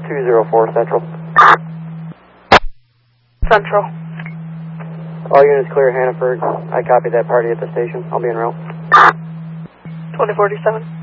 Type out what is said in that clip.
204 Central. Central. All units clear Hannaford. I copied that party at the station. I'll be en route. 2047.